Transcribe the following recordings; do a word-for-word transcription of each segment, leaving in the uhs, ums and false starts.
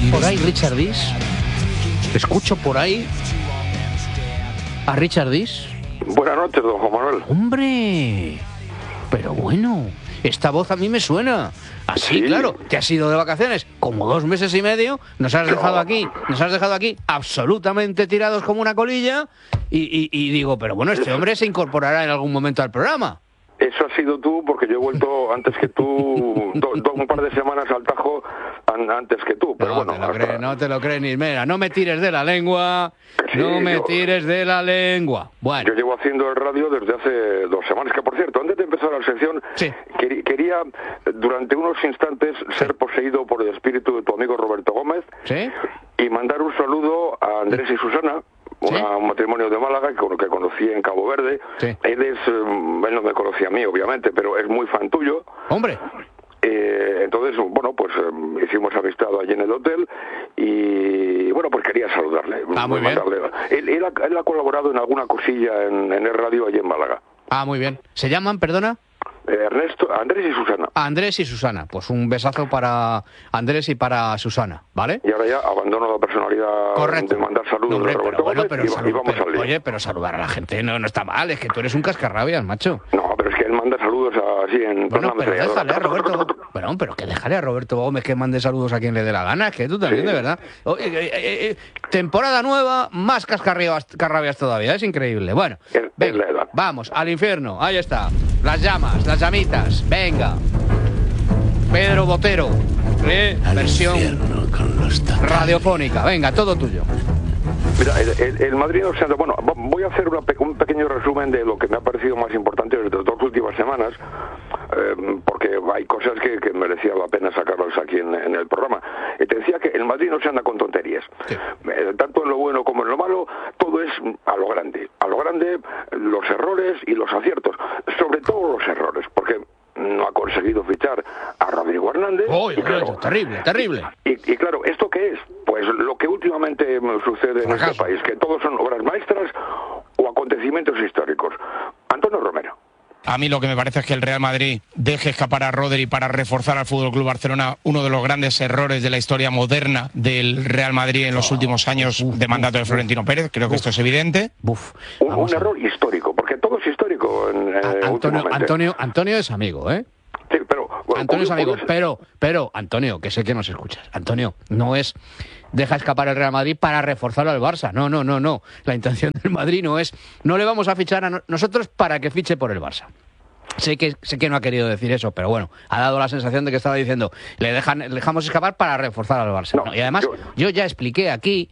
por ahí Richard Dis? Escucho por ahí a Richard Dis. Buenas noches, don Juan Manuel. ¡Hombre! Pero bueno, esta voz a mí me suena. Así, sí. Claro, te has ido de vacaciones como dos meses y medio, nos has dejado aquí, nos has dejado aquí absolutamente tirados como una colilla y, y, y digo, pero bueno, este hombre se incorporará en algún momento al programa. Eso has sido tú, porque yo he vuelto antes que tú, do, do, un par de semanas al Tajo an, antes que tú, pero no bueno. Te lo hasta... crees, no te lo crees ni mera, no me tires de la lengua, sí, no me yo, tires de la lengua. Bueno. Yo llevo haciendo el radio desde hace dos semanas, que por cierto, antes de empezar la sección, sí. quer, quería durante unos instantes ser poseído por el espíritu de tu amigo Roberto Gómez, ¿sí? Y mandar un saludo a Andrés y Susana, Una, ¿sí? Un matrimonio de Málaga que, que conocí en Cabo Verde. Sí. Él es, él no me conocía a mí, obviamente, pero es muy fan tuyo. ¡Hombre! Eh, entonces, bueno, pues eh, hicimos amistad allí en el hotel y, bueno, pues quería saludarle. Ah, muy bien. Él, él, ha, él ha colaborado en alguna cosilla en, en el radio allí en Málaga. Ah, muy bien. ¿Se llaman, perdona? Ernesto, Andrés y Susana. Andrés y Susana. Pues un besazo para Andrés y para Susana, ¿vale? Y ahora ya abandono la personalidad. Correcto. De mandar saludos no, hombre, a Roberto bueno, Gómez pero y, salud, y vamos pero, al lío. Oye, pero saludar a la gente no, no está mal, es que tú eres un cascarrabias, macho. No, pero es que él manda saludos así en... Bueno, pero déjale a Roberto... Bueno, pero que déjale a Roberto Gómez que mande saludos a quien le dé la gana, es que tú también, sí. De verdad. Oye, eh, eh, eh, temporada nueva, más cascarrabias todavía, es increíble. Bueno, el, venga, vamos, al infierno, ahí está. Las llamas, las llamitas, venga. Pedro Botero, ¿eh? Versión radiofónica, venga, todo tuyo. Mira, el, el, el Madrid, o sea, bueno, voy a hacer una, un pequeño resumen de lo que me ha parecido más importante desde las dos últimas semanas, eh, porque hay cosas que, que merecía la pena sacarlas aquí en, en el programa. Eh, te decía que el Madrid no se anda con tonterías. Sí. Eh, tanto en lo bueno como en lo malo, todo es a lo grande. A lo grande, los errores y los aciertos. Sobre todo los errores, porque no ha conseguido fichar a Rodrigo Hernández. Oh, y claro, terrible, terrible. Y, y claro, ¿esto qué es? Pues lo que últimamente sucede en este país, que todos son obras maestras o acontecimientos históricos. Antonio Romero. A mí lo que me parece es que el Real Madrid deje escapar a Rodri para reforzar al F C Barcelona, uno de los grandes errores de la historia moderna del Real Madrid en los últimos años uf, de mandato uf, de Florentino Pérez. Creo uf, que esto es evidente. Uf, un, un error histórico, porque todo es histórico. En, eh, a, Antonio, Antonio, Antonio es amigo, ¿eh? Sí, pero... Bueno, Antonio es amigo, pero, pero, Antonio, que sé que nos escuchas, Antonio, no es... deja escapar el Real Madrid para reforzarlo al Barça. No, no, no, no. La intención del Madrid no es... No le vamos a fichar a no, nosotros para que fiche por el Barça. Sé que, sé que no ha querido decir eso, pero bueno, ha dado la sensación de que estaba diciendo le dejan, le dejamos escapar para reforzar al Barça. No, ¿no? Y además, yo... yo ya expliqué aquí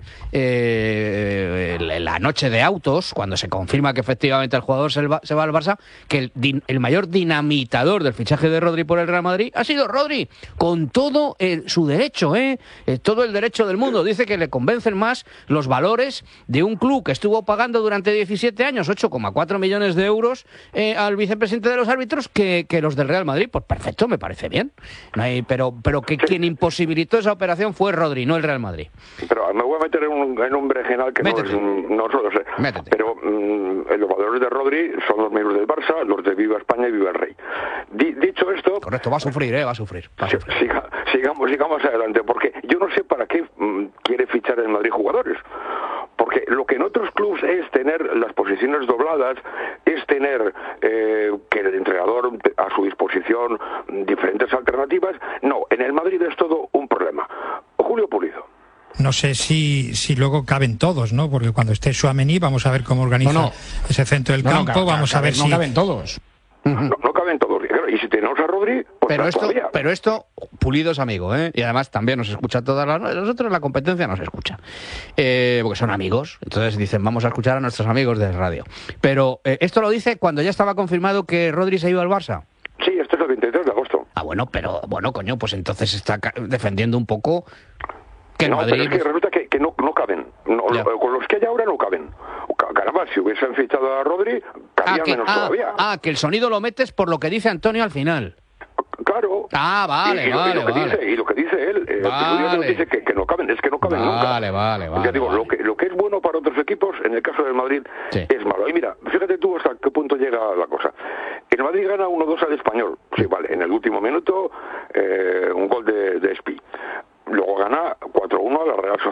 eh, la noche de autos, cuando se confirma que efectivamente el jugador se va, se va al Barça, que el, el mayor dinamitador del fichaje de Rodri por el Real Madrid ha sido Rodri, con todo el, su derecho, ¿eh? todo el derecho del mundo. Dice que le convencen más los valores de un club que estuvo pagando durante diecisiete años ocho coma cuatro millones de euros eh, al vicepresidente de los árbitros que, que los del Real Madrid. Pues perfecto, me parece bien. No hay, pero pero que sí. Quien imposibilitó esa operación fue Rodri, no el Real Madrid. Pero me voy a meter en un, en un berenjenal que Métete. no es, no lo sé. Métete. Pero mmm, los valores de Rodri son los mismos del Barça, los de Viva España y Viva el Rey. Di, dicho esto... Correcto, va a sufrir, ¿eh? Va a sufrir. Va a sufrir. Siga, sigamos, sigamos adelante, porque yo no sé para qué mmm, quiere fichar el Madrid jugadores. Porque lo que en otros clubes es tener las posiciones dobladas, es tener eh, que el entrenador a su disposición diferentes alternativas. No, en el Madrid es todo un problema. Julio Pulido. No sé si si luego caben todos, ¿no? Porque cuando esté Tchouaméni vamos a ver cómo organiza no, no. ese centro del no, campo, no, vamos cabe, a ver no si... No caben todos. No, no caben todos. Y si tenemos a Rodri, pues pero esto, todavía. pero esto, Pulido es amigo, ¿eh? Y además también nos escucha todas las noches. Nosotros la competencia nos escucha. Eh, porque son amigos. Entonces dicen, vamos a escuchar a nuestros amigos de radio. Pero eh, esto lo dice cuando ya estaba confirmado que Rodri se iba al Barça. Sí, esto es el veintitrés de agosto. Ah, bueno, pero, bueno, coño, pues entonces está defendiendo un poco que el no, Madrid... pero es que pues... resulta que, que no, no caben. No, con los que hay ahora no caben. Caramba, si hubiesen fichado a Rodri, cabía ah, que, menos ah, todavía. Ah, que el sonido lo metes por lo que dice Antonio al final. Claro. Ah, vale, y, y, vale, y lo que vale. Dice, y lo que dice él, eh, vale. no dice que, que no caben, es que no caben vale, nunca. Vale, vale, vale. Ya digo, vale. Lo, que, lo que es bueno para otros equipos, en el caso del Madrid, sí. es malo. Y mira, fíjate tú hasta qué punto llega la cosa. El Madrid gana uno dos al Español. Sí, vale, en el último minuto, eh, un gol de, de Espi. Luego gana cuatro uno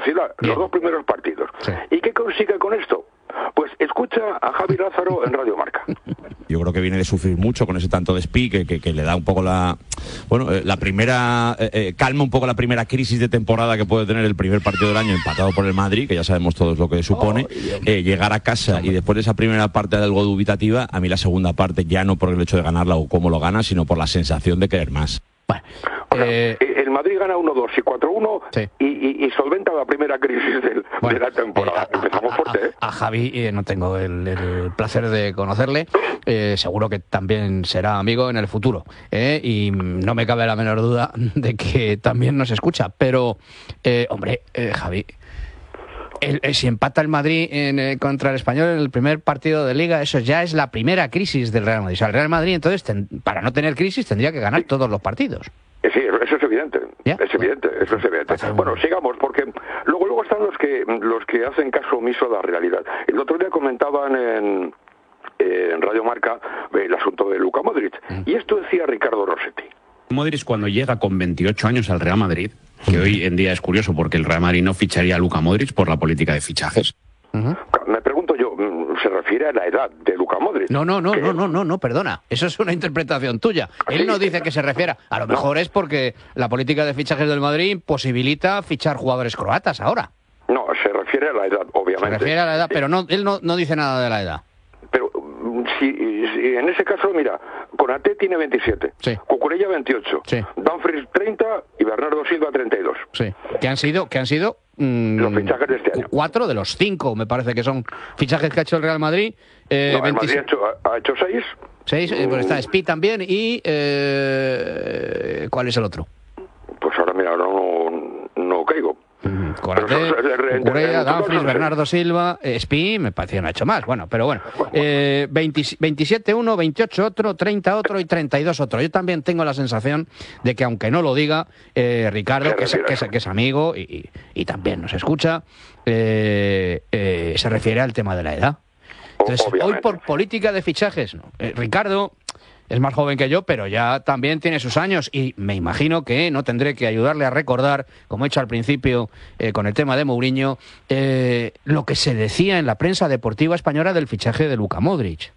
Sociedad, Bien. los dos primeros partidos. Sí. ¿Y qué consigue con esto? Pues escucha a Javi Lázaro en Radio Marca. Yo creo que viene de sufrir mucho con ese tanto de Spi, que, que, que le da un poco la... Bueno, eh, la primera... Eh, eh, calma un poco la primera crisis de temporada que puede tener el primer partido del año empatado por el Madrid, que ya sabemos todos lo que supone. Oh, eh, llegar a casa y después de esa primera parte de algo dubitativa, a mí la segunda parte ya no por el hecho de ganarla o cómo lo gana, sino por la sensación de querer más. Bueno, o sea, eh, el Madrid gana uno dos y cuatro uno sí. y, y, y solventa la primera crisis del, bueno, de la temporada. Eh, a, Empezamos a, fuerte, ¿eh? A, a Javi eh, no tengo el, el placer de conocerle. Eh, seguro que también será amigo en el futuro. ¿eh? Y no me cabe la menor duda de que también nos escucha. Pero, eh, hombre, eh, Javi... El, el, si empata el Madrid en, eh, contra el Español en el primer partido de Liga, eso ya es la primera crisis del Real Madrid. O sea, el Real Madrid, entonces, ten, para no tener crisis, tendría que ganar sí. todos los partidos. Sí, eso es evidente. ¿Ya? Es evidente, eso es evidente. Bueno, sigamos, porque luego luego están los que los que hacen caso omiso a la realidad. El otro día comentaban en, en Radio Marca el asunto de Luka Modric, mm. y esto decía Ricardo Rossetti. Modric, cuando llega con veintiocho años al Real Madrid, que hoy en día es curioso porque el Real Madrid no ficharía a Luka Modric por la política de fichajes. Uh-huh. Me pregunto yo, ¿se refiere a la edad de Luka Modric? No, no, no, no, no, no, no, perdona. Eso es una interpretación tuya. ¿Ah, Él sí? no dice que se refiera. A lo mejor no. es porque la política de fichajes del Madrid posibilita fichar jugadores croatas ahora. No, se refiere a la edad, obviamente. Se refiere a la edad, pero no, él no, no dice nada de la edad. Pero si, si en ese caso, mira, Konaté tiene veintisiete, sí. Cucurella veintiocho, sí. Dumfries treinta y Bernardo Silva treinta y dos. Sí, que han sido, que han sido mmm, los fichajes de este año. Cuatro de los cinco, me parece que son fichajes que ha hecho el Real Madrid. Eh, no, el Madrid ha hecho, ha hecho seis. Seis, eh, pues está Speed también y... Eh, ¿cuál es el otro? Pues ahora, mira, ahora no, no caigo. Konaté, Cucurella, Dumfries, Bernardo Silva, Spi, me parecía no ha hecho más, bueno, pero bueno, eh, veinte, veintisiete uno, veintiocho otro, treinta otro y treinta y dos otro. Yo también tengo la sensación de que aunque no lo diga eh, Ricardo, que es, que, es, que es amigo y, y, y también nos escucha, eh, eh, se refiere al tema de la edad. Entonces, hoy por política de fichajes, no. eh, Ricardo es más joven que yo, pero ya también tiene sus años y me imagino que no tendré que ayudarle a recordar, como he hecho al principio eh, con el tema de Mourinho, eh, lo que se decía en la prensa deportiva española del fichaje de Luka Modric.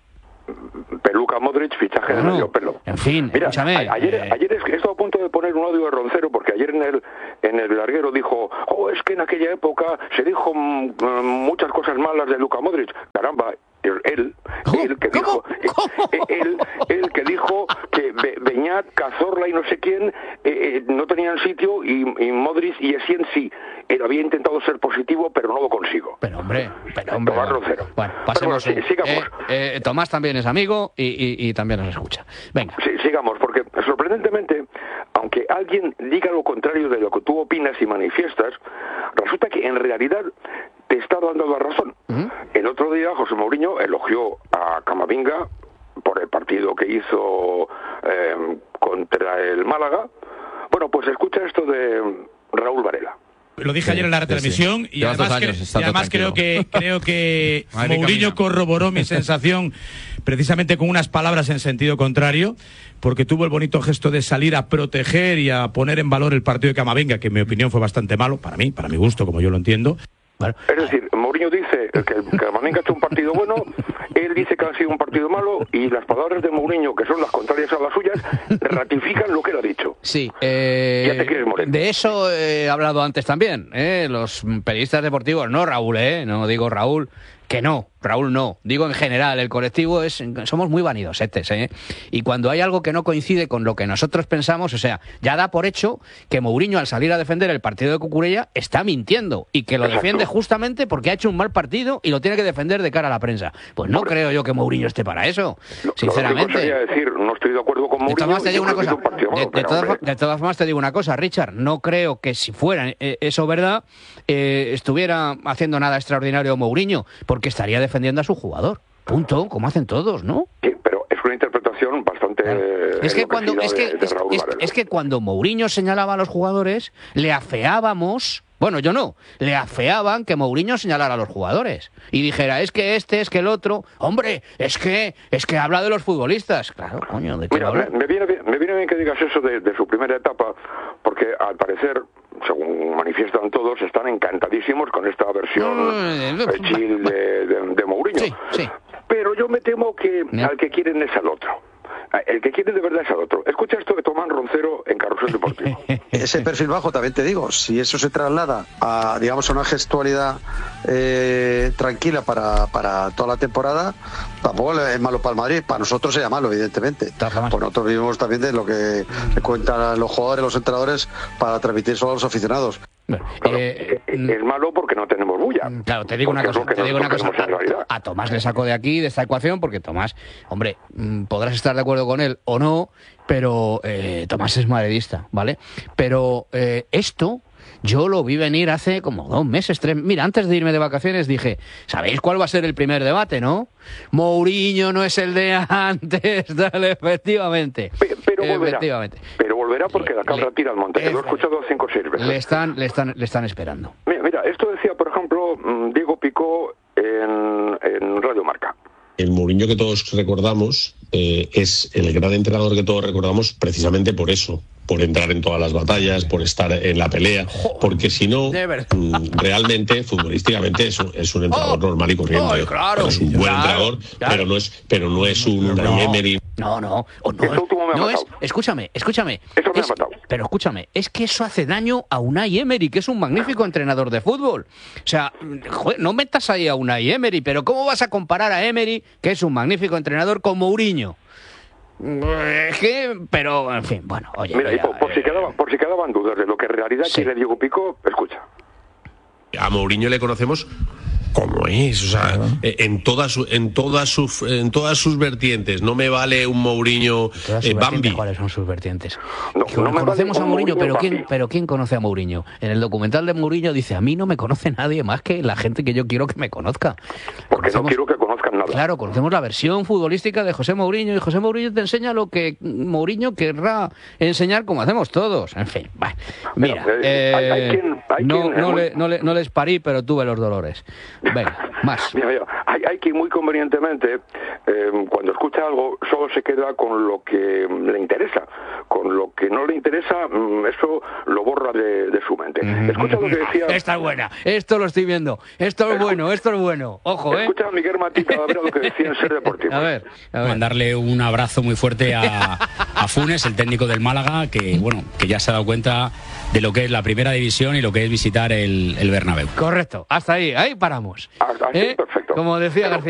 Luka Modric, fichaje bueno, de medio pelo. En fin, mira, escúchame. A, ayer, eh... ayer he estado a punto de poner un audio de Roncero porque ayer en el en el larguero dijo, oh, es que en aquella época se dijo mm, muchas cosas malas de Luka Modric. Caramba, él, ¿Cómo? él que dijo, ¿Cómo? él, él que dijo que Be, Beñat, Cazorla y no sé quién eh, eh, no tenían sitio y, y Modric y Essien sí. Él había intentado ser positivo, pero no lo consigo. Pero hombre, pero hombre. Tomás Roncero. Bueno, pasemos. Pero bueno, sí, sigamos. Eh, eh, Tomás también es amigo y, y, y también nos escucha. Venga. Sí, sigamos, porque sorprendentemente, aunque alguien diga lo contrario de lo que tú opinas y manifiestas, resulta que en realidad te está dando la razón. Uh-huh. El otro día José Mourinho elogió a Camavinga por el partido que hizo eh, contra el Málaga. Bueno, pues escucha esto de Raúl Varela. Lo dije sí, ayer en la retransmisión sí, sí. y Llevas además, años, cre y además creo que creo que Mourinho corroboró mi sensación precisamente con unas palabras en sentido contrario, porque tuvo el bonito gesto de salir a proteger y a poner en valor el partido de Camavinga, que en mi opinión fue bastante malo, para mí, para mi gusto, como yo lo entiendo. Bueno. Es decir, Mourinho dice que Camavinga ha hecho un partido bueno, él dice que ha sido un partido malo y las palabras de Mourinho, que son las contrarias a las suyas, ratifican lo que él ha dicho. Sí, eh, ya te quieres morir. De eso he hablado antes también, ¿eh? Los periodistas deportivos, no Raúl, ¿eh? No digo Raúl, que no, Raúl no. Digo en general, el colectivo es somos muy vanidosetes, ¿eh? Y cuando hay algo que no coincide con lo que nosotros pensamos, o sea, ya da por hecho que Mourinho al salir a defender el partido de Cucurella está mintiendo y que lo Exacto. defiende justamente porque ha hecho un mal partido y lo tiene que defender de cara a la prensa. Pues no Por... creo yo que Mourinho esté para eso, no, sinceramente. Lo que decir, no estoy de acuerdo con Mourinho. De todas, te digo una cosa, malo, de, de, todas, de todas formas te digo una cosa, Richard, no creo que si fuera eh, eso verdad, eh, estuviera haciendo nada extraordinario Mourinho, porque estaría defendiendo a su jugador. Punto, como hacen todos, ¿no? Sí, pero es una interpretación bastante claro. es que cuando es que, de, de es, es, es que cuando Mourinho señalaba a los jugadores, le afeábamos, bueno, yo no, le afeaban que Mourinho señalara a los jugadores y dijera, es que este, es que el otro, hombre, es que es que habla de los futbolistas. Claro, coño, ¿de qué Mira, habla? Me, me, viene bien, me viene bien que digas eso de, de su primera etapa, porque al parecer según manifiestan todos, están encantadísimos con esta versión eh, chill de, de, de Mourinho. Sí, sí. Pero yo me temo que ¿No? al que quieren es al otro. El que quieren de verdad es al otro. Escucha esto de Tomás Roncero en Carrusel Deportivo. Ese perfil bajo, también te digo, si eso se traslada a, digamos, a una gestualidad eh, tranquila para, para toda la temporada, tampoco es malo para el Madrid. Para nosotros sería malo, evidentemente. Pues nosotros vivimos también de lo que cuentan los jugadores, los entrenadores, para transmitir solo a los aficionados. Claro, eh, es malo porque no tenemos bulla. Claro, te digo una cosa, te digo una cosa. A, a Tomás le saco de aquí, de esta ecuación, porque Tomás, hombre, podrás estar de acuerdo con él o no, pero eh, Tomás es madridista, ¿vale? Pero eh, esto yo lo vi venir hace como dos meses, tres. Mira, antes de irme de vacaciones dije, ¿sabéis cuál va a ser el primer debate, no? Mourinho no es el de antes, dale, efectivamente. Pero, pero efectivamente. volverá. Pero volverá porque le, la cabra le, tira al monte. Lo he escuchado cinco o seis veces. Le están, le están, le están esperando. Mira, mira, esto decía, por ejemplo, Diego Picó en, en Radio Marca. El Mourinho que todos recordamos eh, es el gran entrenador que todos recordamos precisamente por eso, por entrar en todas las batallas, por estar en la pelea, porque si no, realmente, futbolísticamente, es un, es un entrenador oh, normal y corriente. Oh, claro, es un buen claro, entrenador, claro. pero no es, pero no es un no, Emery. No, no, oh, no, eso me no ha es, escúchame, escúchame. Eso me es, ha matado. Pero escúchame, es que eso hace daño a Unai Emery, que es un magnífico entrenador de fútbol. O sea, joder, no metas ahí a Unai Emery, pero ¿cómo vas a comparar a Emery, que es un magnífico entrenador, con Mourinho? Es que, pero, en fin, bueno, oye. Mira, mira, y por, por, eh, si quedaban, por si quedaban dudas de lo que en realidad sí. quiere Diego Picó, escucha. A Mourinho le conocemos como es, o sea, claro. en todas su, en todas sus en todas sus vertientes. No me vale un Mourinho eh, Bambi. ¿Cuáles son sus vertientes? No, no me conocemos vale a Mourinho, pero Bambi. quién, pero quién conoce a Mourinho. En el documental de Mourinho dice, a mí no me conoce nadie más que la gente que yo quiero que me conozca. Porque conocemos, no quiero que conozcan nada. Claro, conocemos la versión futbolística de José Mourinho y José Mourinho te enseña lo que Mourinho querrá enseñar, como hacemos todos. En fin, bueno, mira, bueno, eh, hay, hay quien, hay no, quien, no, muy... le, no, le, no les parí, pero tuve los dolores. Venga, más. Mira, mira, hay, hay quien muy convenientemente, eh, cuando escucha algo, solo se queda con lo que le interesa. Con lo que no le interesa, eso lo borra de, de su mente. Escucha lo que decía... Esta es buena, esto lo estoy viendo. Esto es bueno, esto es bueno. Ojo, ¿eh? Escucha a Miguel Matita, a ver lo que decía en Ser Deportivo. A ver, a ver. Mandarle un abrazo muy fuerte a, a Funes, el técnico del Málaga, que bueno, que ya se ha dado cuenta de lo que es la primera división y lo que es visitar el, el Bernabéu. Correcto, hasta ahí, ahí paramos. Hasta ahí, ¿Eh? perfecto. Como decía García.